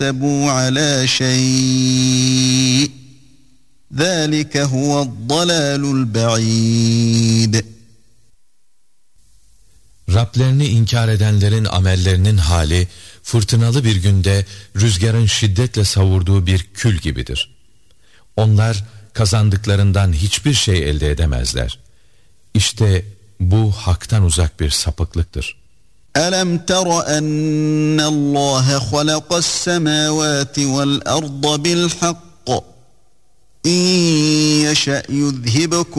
يحسبوا على شيء ذلك هو الضلال البعيد. Rablerini inkar edenlerin amellerinin hali, fırtınalı bir günde rüzgarın şiddetle savurduğu bir kül gibidir. Onlar kazandıklarından hiçbir şey elde edemezler. İşte bu haktan uzak bir sapıklıktır. أَلَمْ تَرَ أَنَّ اللّٰهَ خَلَقَ السَّمَاوَاتِ وَالْأَرْضَ بِالْحَقِّ إِنْ يَشَأْ يُذْهِبْكُمْ